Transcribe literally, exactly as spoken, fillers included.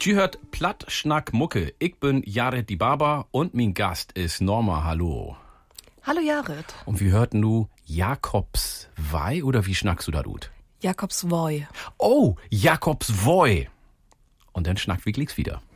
Tjü hört Platt Schnack Mucke. Ich bin Jared die Barber und mein Gast ist Norma. Hallo. Hallo Jared. Und wie hörten du Jakobswei oder wie schnackst du da tut? Jakobswoi. Oh, Jakobswoi. Und dann schnackt wie wieder.